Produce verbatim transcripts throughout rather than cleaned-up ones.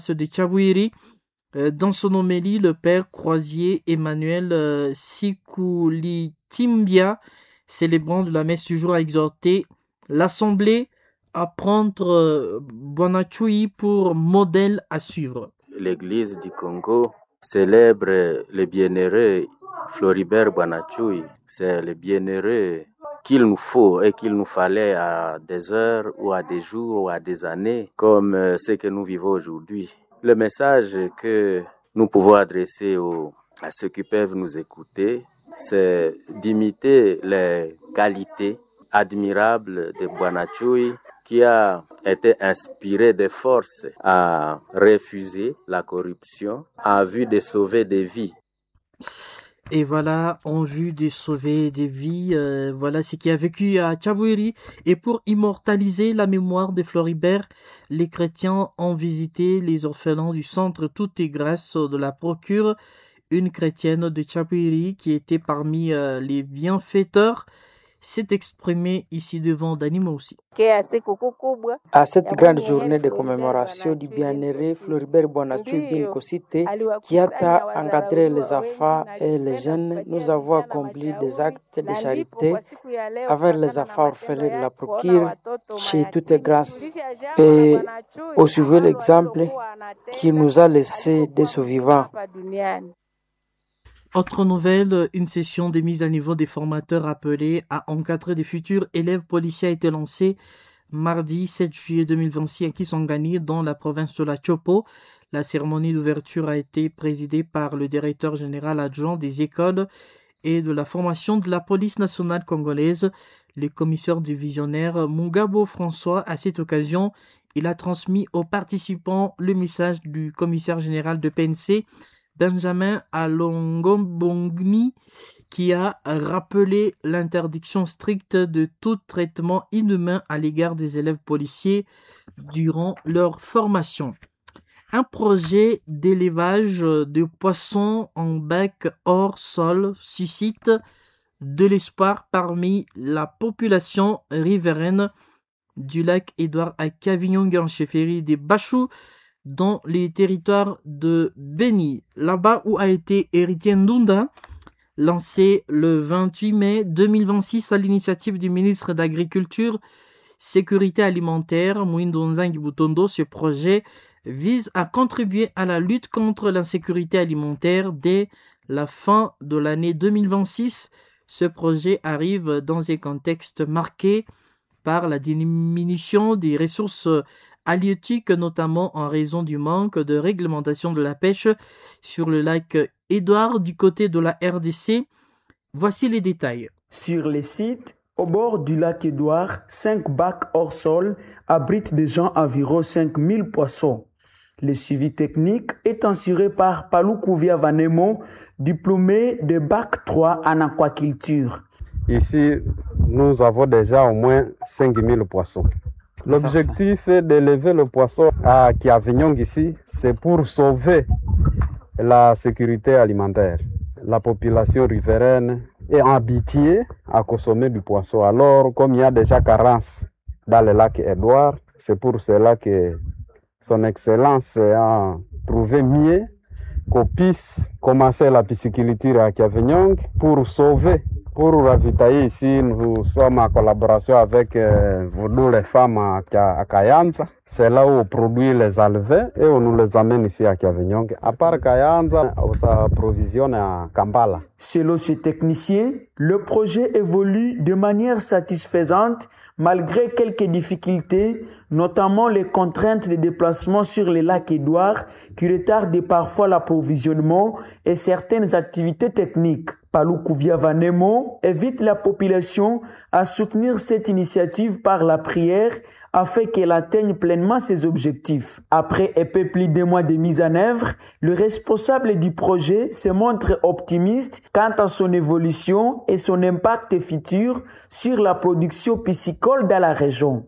de Tchabouiri. Dans son homélie, le père croisier Emmanuel euh, Sikoulitimbia, célébrant de la messe du jour, a exhorté l'Assemblée à prendre euh, Bwanachui pour modèle à suivre. L'Église du Congo célèbre le bienheureux Floribert Bwanachui. C'est le bienheureux qu'il nous faut et qu'il nous fallait à des heures ou à des jours ou à des années comme euh, ce que nous vivons aujourd'hui. Le message que nous pouvons adresser aux, à ceux qui peuvent nous écouter, c'est d'imiter les qualités admirables de Bwanachui, qui a été inspiré de force à refuser la corruption en vue de sauver des vies. Et voilà, en vue de sauver des vies, euh, voilà ce qui a vécu à Tchabouiri. Et pour immortaliser la mémoire de Floribert, les chrétiens ont visité les orphelins du centre Tout est grâce de la procure, une chrétienne de Tchabouiri qui était parmi euh, les bienfaiteurs, s'est exprimée ici devant Danima aussi. À cette grande journée de commémoration du bienheureux Floribert Bwanachui Binkosité, qui a encadré les enfants et les jeunes, nous avons accompli des actes de charité avec les enfants orphelins de la procure chez Toute Grâce et au suivre l'exemple qu'il nous a laissé de ce vivant. Autre nouvelle, une session de mise à niveau des formateurs appelés à encadrer des futurs élèves policiers a été lancée mardi sept juillet deux mille vingt-six à Kisangani dans la province de la Chopo. La cérémonie d'ouverture a été présidée par le directeur général adjoint des écoles et de la formation de la police nationale congolaise, le commissaire divisionnaire Mungabo François. À cette occasion, il a transmis aux participants le message du commissaire général de P N C, Benjamin Alongombongni, qui a rappelé l'interdiction stricte de tout traitement inhumain à l'égard des élèves policiers durant leur formation. Un projet d'élevage de poissons en bec hors sol suscite de l'espoir parmi la population riveraine du lac Édouard à Kavignong en chefferie des Bachou, dans les territoires de Beni, là-bas où a été héritier Ndunda, lancé le vingt-huit mai deux mille vingt-six à l'initiative du ministre d'Agriculture, Sécurité alimentaire, Mouindo Nzangi Butondo. Ce projet vise à contribuer à la lutte contre l'insécurité alimentaire dès la fin de l'année deux mille vingt-six. Ce projet arrive dans un contexte marqué par la diminution des ressources halieutiques, notamment en raison du manque de réglementation de la pêche sur le lac Édouard du côté de la R D C. Voici les détails. Sur les sites, au bord du lac Édouard, cinq bacs hors sol abritent déjà environ cinq mille poissons. Le suivi technique est assuré par Palou Kouvia Vanemo, diplômé de bac trois en aquaculture. Ici, nous avons déjà au moins cinq mille poissons. L'objectif est d'élever le poisson à Kiavignong ici, c'est pour sauver la sécurité alimentaire. La population riveraine est habituée à consommer du poisson. Alors, comme il y a déjà carence dans le lac Édouard, c'est pour cela que son Excellence a trouvé mieux qu'on puisse commencer la pisciculture à Kiavignong pour sauver. Pour ravitailler ici, nous sommes en collaboration avec euh, nous les femmes à, à Kayanza. C'est là où on produit les alevins et on nous les amène ici à Kiavignong. À part Kayanza, on s'approvisionne à Kampala. Selon ce technicien, le projet évolue de manière satisfaisante malgré quelques difficultés, notamment les contraintes de déplacement sur le lac Édouard qui retardent parfois l'approvisionnement et certaines activités techniques. Palou Kouvia Vanemo invite la population à soutenir cette initiative par la prière afin qu'elle atteigne pleinement ses objectifs. Après un peu plus de mois de mise en œuvre, le responsable du projet se montre optimiste quant à son évolution et son impact futur sur la production piscicole dans la région.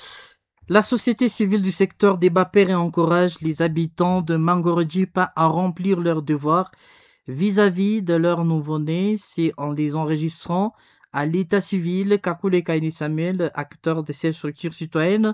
La société civile du secteur des Bapere encourage les habitants de Mangorodjipa à remplir leurs devoirs vis-à-vis de leurs nouveau-nés. C'est en les enregistrant à l'état civil qu'Akule Kaini Samuel, acteur de cette structure citoyenne,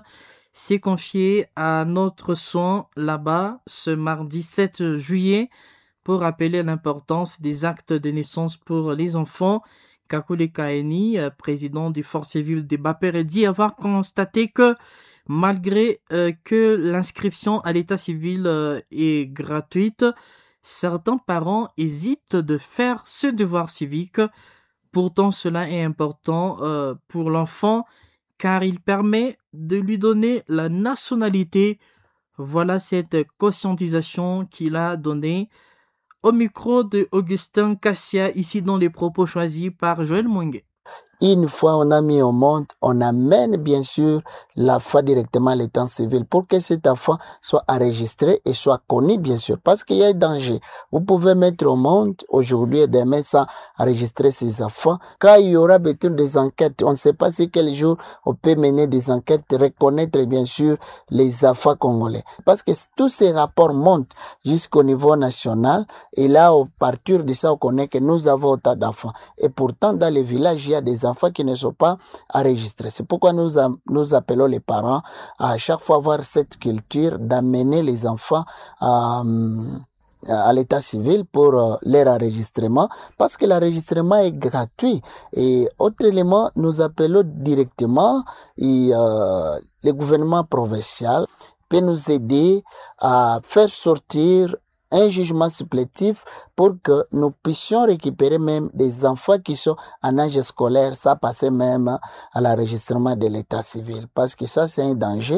s'est confié à notre son là-bas ce mardi sept juillet pour rappeler l'importance des actes de naissance pour les enfants. Kakule Kaeni, président du Forum civil de Bapere, dit avoir constaté que malgré euh, que l'inscription à l'état civil euh, est gratuite, certains parents hésitent de faire ce devoir civique. Pourtant, cela est important euh, pour l'enfant car il permet de lui donner la nationalité. Voilà cette conscientisation qu'il a donnée au micro de Augustin Cassia, ici dans les propos choisis par Joël Mwenge. Une fois on a mis au monde, on amène bien sûr l'enfant directement à l'état civil pour que cet enfant soit enregistré et soit connu bien sûr, parce qu'il y a un danger. Vous pouvez mettre au monde aujourd'hui et demain sans enregistrer ces enfants. Quand il y aura besoin des enquêtes, on ne sait pas si quel jour on peut mener des enquêtes, reconnaître bien sûr les enfants congolais. Parce que tous ces rapports montent jusqu'au niveau national et là, à partir de ça, on connaît que nous avons autant d'enfants. Et pourtant, dans les villages, il y a des enfants qui ne sont pas enregistrés. C'est pourquoi nous, a, nous appelons les parents à chaque fois avoir cette culture d'amener les enfants à, à l'état civil pour euh, leur enregistrement, parce que l'enregistrement est gratuit. Et autre élément, nous appelons directement et, euh, le gouvernement provincial peut nous aider à faire sortir un jugement supplétif pour que nous puissions récupérer même des enfants qui sont en âge scolaire, ça passer même à l'enregistrement de l'état civil, parce que ça c'est un danger.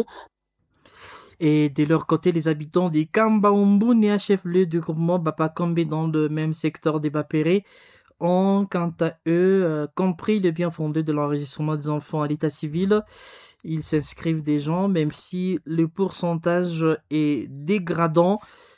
Et de leur côté, les habitants des Kambaumbu, et chef-lieu du groupement Bapakambe dans le même secteur des Bapere, ont quant à eux euh, compris le bien fondé de l'enregistrement des enfants à l'état civil. Ils s'inscrivent des gens, même si le pourcentage est dégradant.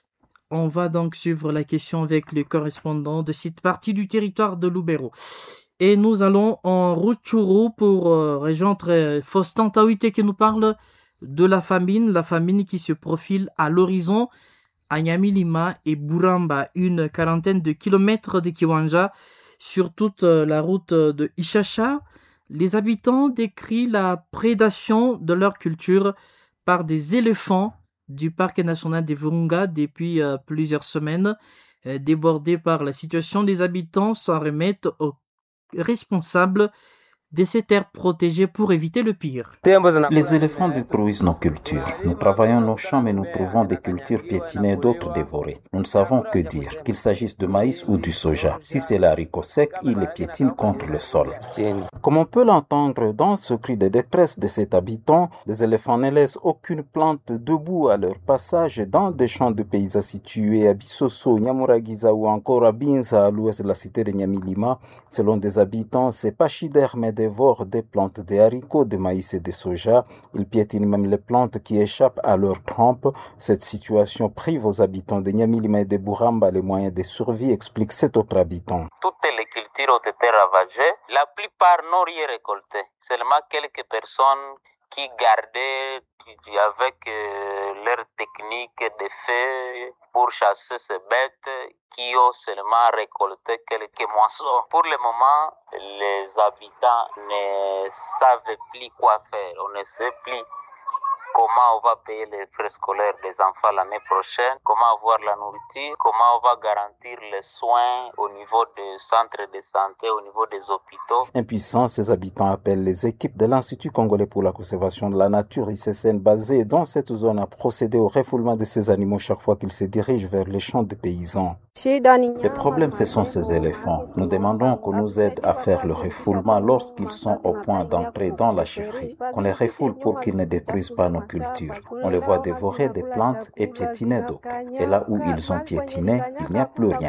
On va donc suivre la question avec le correspondant de cette partie du territoire de Lubero. Et nous allons en Rutshuru pour euh, rejoindre euh, Faustin Tawite qui nous parle de la famine, la famine qui se profile à l'horizon à Nyamilima et Buramba, une quarantaine de kilomètres de Kiwanja, sur toute euh, la route de Ishasha. Les habitants décrivent la prédation de leur culture par des éléphants du parc national des Virunga depuis euh, plusieurs semaines. Euh, débordés par la situation, des habitants s'en remettent aux responsables de ces terres protégées pour éviter le pire. Les éléphants détruisent nos cultures. Nous travaillons nos champs, mais nous trouvons des cultures piétinées et d'autres dévorées. Nous ne savons que dire, qu'il s'agisse de maïs ou du soja. Si c'est l'haricot sec, il les piétine contre le sol. Comme on peut l'entendre dans ce cri de détresse de cet habitant, les éléphants ne laissent aucune plante debout à leur passage dans des champs de paysans situés à Bissosso, Nyamuragiza ou encore à Binza, à l'ouest de la cité de Nyamilima. Selon des habitants, ces pachydermes dévorent des plantes, des haricots, de maïs et de soja. Ils piétinent même les plantes qui échappent à leurs trompes. Cette situation prive aux habitants de Nyamilima et de Buramba les moyens de survie, explique cet autre habitant. Toutes les cultures ont été ravagées. La plupart n'ont rien récolté. Seulement quelques personnes qui gardaient avec euh, leur technique de feu pour chasser ces bêtes qui ont seulement récolté quelques moissons. Pour le moment, les habitants ne savent plus quoi faire. On ne sait plus comment on va payer les frais scolaires des enfants l'année prochaine, comment avoir la nourriture, comment on va garantir les soins au niveau des centres de santé, au niveau des hôpitaux. Impuissants, ces habitants appellent les équipes de l'Institut congolais pour la conservation de la nature, I C C N, basé dans cette zone, à procéder au refoulement de ces animaux chaque fois qu'ils se dirigent vers les champs des paysans. Le problème, ce sont ces éléphants. Nous demandons qu'on nous aide à faire le refoulement lorsqu'ils sont au point d'entrer dans la chefferie, qu'on les refoule pour qu'ils ne détruisent pas nos cultures. On les voit dévorer des plantes et piétiner d'autres. Et là où ils ont piétiné, il n'y a plus rien.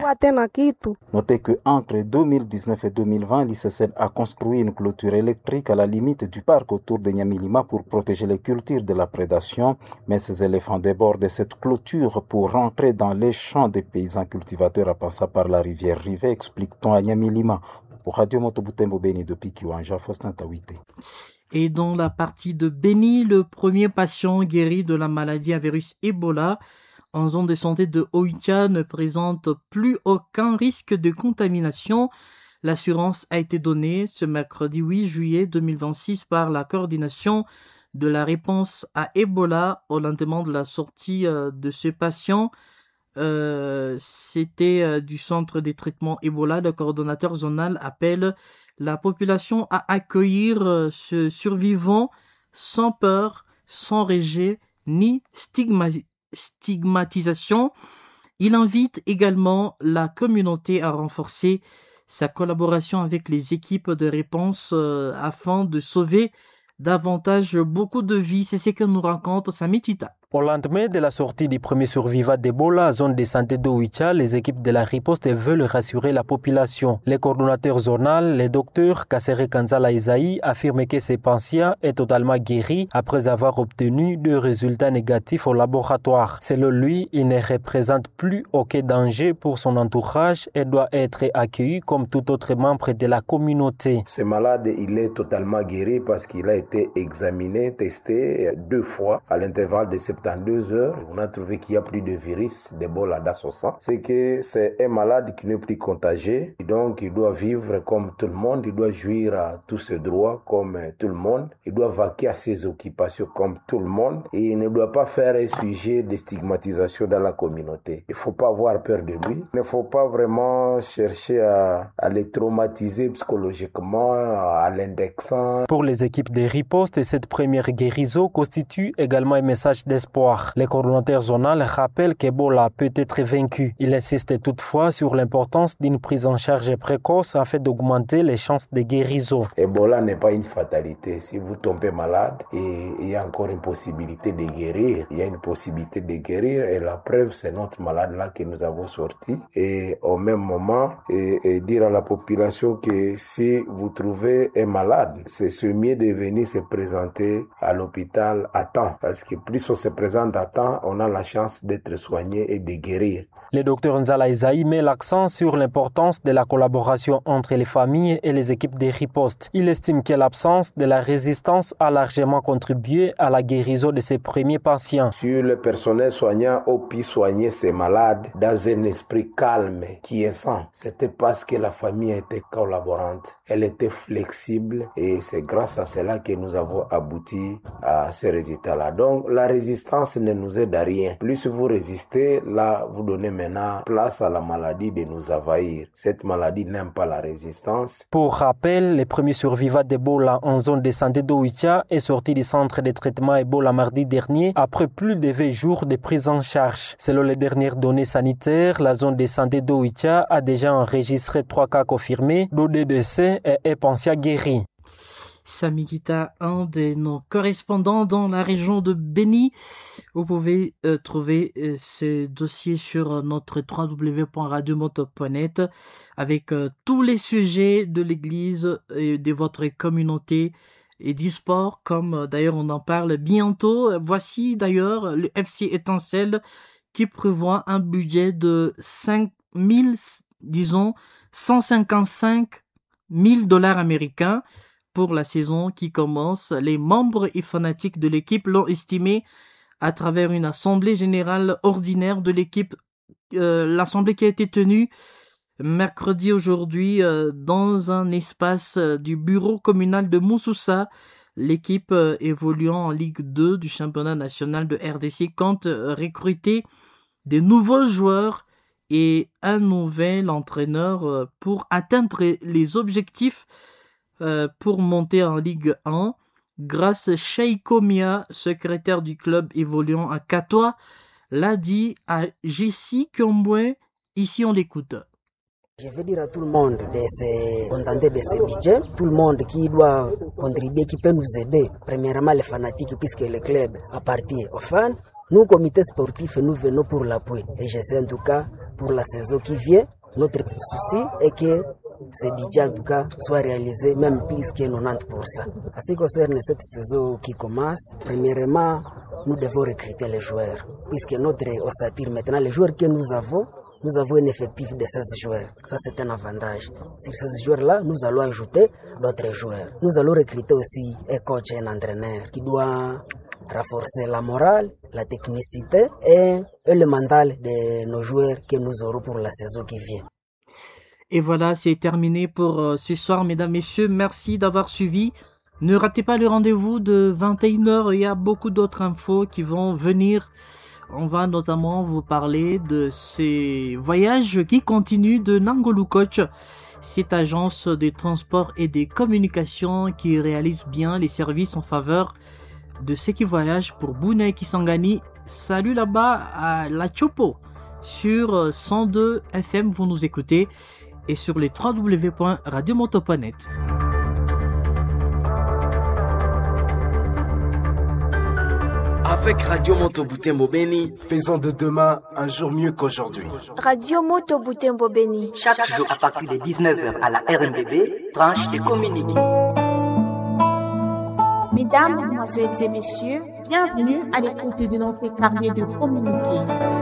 Notez qu'entre deux mille dix-neuf et deux mille vingt, l'I C C N a construit une clôture électrique à la limite du parc autour de Nyamilima pour protéger les cultures de la prédation. Mais ces éléphants débordent cette clôture pour rentrer dans les champs des paysans cultivés à passer par la rivière Rivet, explique-t-on à Nyamilima. Pour Radio Motobutembo Beni depuis Kiwanja, Faustin Tawite. Et dans la partie de Beni, le premier patient guéri de la maladie à virus Ebola en zone de santé de Oicha ne présente plus aucun risque de contamination. L'assurance a été donnée ce mercredi huit juillet deux mille vingt-six par la coordination de la réponse à Ebola au lendemain de la sortie euh, de ce patient. Euh, c'était euh, du centre de traitement Ebola. Le coordonnateur zonal appelle la population à accueillir euh, ce survivant sans peur, sans rejet ni stigma- stigmatisation. Il invite également la communauté à renforcer sa collaboration avec les équipes de réponse euh, afin de sauver davantage beaucoup de vies. C'est ce que nous raconte Sami Tita. Au lendemain de la sortie du premier survivant d'Ebola à zone de santé d'Oicha, les équipes de la riposte veulent rassurer la population. Les coordonnateurs zonal, le docteur Kassere Kanzala Isaï, affirment que ce patient est totalement guéri après avoir obtenu deux résultats négatifs au laboratoire. Selon lui, il ne représente plus aucun danger pour son entourage et doit être accueilli comme tout autre membre de la communauté. Ce malade, il est totalement guéri parce qu'il a été examiné, testé deux fois à l'intervalle de septante-deux heures. On a trouvé qu'il n'y a plus de virus d'Ebola dans son sang. C'est que c'est un malade qui n'est plus contagieux. Et donc, il doit vivre comme tout le monde. Il doit jouir à tous ses droits comme tout le monde. Il doit vaquer à ses occupations comme tout le monde. Et il ne doit pas faire un sujet de stigmatisation dans la communauté. Il ne faut pas avoir peur de lui. Il ne faut pas vraiment chercher à, à les traumatiser psychologiquement, à l'indexant. Pour les équipes de riposte, cette première guérison constitue également un message d'espoir. Les coordonnateurs zonal rappellent qu'Ebola peut être vaincu. Il insiste toutefois sur l'importance d'une prise en charge précoce afin d'augmenter les chances de guérison. Ebola n'est pas une fatalité. Si vous tombez malade, et il y a encore une possibilité de guérir. Il y a une possibilité de guérir et la preuve, c'est notre malade là que nous avons sorti. Et au même moment, et, et dire à la population que si vous trouvez un malade, c'est ce mieux de venir se présenter à l'hôpital à temps. Parce que plus on se présente à temps, on a la chance d'être soigné et de guérir. Le docteur Nzala Isaï met l'accent sur l'importance de la collaboration entre les familles et les équipes de riposte. Il estime que l'absence de la résistance a largement contribué à la guérison de ses premiers patients. Si le personnel soignant a pu soigner ces malades dans un esprit calme, quiescent, c'était parce que la famille était collaborante. Elle était flexible et c'est grâce à cela que nous avons abouti à ces résultats-là. Donc la résistance ne nous aide à rien. Plus vous résistez, là vous donnez maintenant place à la maladie de nous envahir. Cette maladie n'aime pas la résistance. Pour rappel, le premier survivant d'Ebola en zone de santé d'Oicha est sorti du centre de traitement Ebola mardi dernier après plus de vingt jours de prise en charge. Selon les dernières données sanitaires, la zone de santé d'Oicha a déjà enregistré trois cas confirmés, dont deux décès et un patient guéri. Samigita, un de nos correspondants dans la région de Beni. Vous pouvez euh, trouver euh, ce dossier sur notre w w w point radio moto point net avec euh, tous les sujets de l'église et de votre communauté et du sport, comme euh, d'ailleurs on en parle bientôt. Voici d'ailleurs le F C Étincelle qui prévoit un budget de cinq mille, disons, cent cinquante-cinq mille dollars américains pour la saison qui commence. Les membres et fanatiques de l'équipe l'ont estimé à travers une assemblée générale ordinaire de l'équipe, euh, l'assemblée qui a été tenue mercredi aujourd'hui euh, dans un espace euh, du bureau communal de Moussoussa. L'équipe euh, évoluant en Ligue deux du championnat national de R D C compte euh, recruter des nouveaux joueurs et un nouvel entraîneur euh, pour atteindre les objectifs euh, pour monter en Ligue un. Grâce à Sheiko Mia, secrétaire du club évoluant à Katoa, l'a dit à Jessie Kyombwe. Ici, on l'écoute. Je veux dire à tout le monde de se contenter de ce budget, tout le monde qui doit contribuer, qui peut nous aider. Premièrement, les fanatiques, puisque le club appartient aux fans. Nous, comité sportif, nous venons pour l'appui. Et je sais en tout cas, pour la saison qui vient, notre souci est que ce budget en tout cas soit réalisé même plus que quatre-vingt-dix pour cent. En ce qui concerne cette saison qui commence, premièrement, nous devons recruter les joueurs. Puisque notre ossature maintenant, les joueurs que nous avons, nous avons un effectif de seize joueurs. Ça, c'est un avantage. Sur ces joueurs-là, nous allons ajouter d'autres joueurs. Nous allons recruter aussi un coach et un entraîneur qui doit renforcer la morale, la technicité et, et le mental de nos joueurs que nous aurons pour la saison qui vient. Et voilà, c'est terminé pour euh, ce soir, mesdames, messieurs. Merci d'avoir suivi Ne ratez pas le rendez-vous de vingt et une heures, il y a beaucoup d'autres infos qui vont venir. On va notamment vous parler de ces voyages qui continuent de Nangolou Coach, cette agence de transport et des communications qui réalise bien les services en faveur de ceux qui voyagent pour Bouna et Kisangani. Salut là-bas à La Chopo sur cent deux F M, vous nous écoutez, et sur les w w w point radio moto point net. Avec Radio Moto Butembo Beni, faisons de demain un jour mieux qu'aujourd'hui. Radio Moto Butembo Beni. Chaque jour à partir de dix-neuf heures à la R M B B, tranche et communiqué. Mesdames, Mesdemoiselles et Messieurs, bienvenue à l'écoute de notre carnet de communiqué.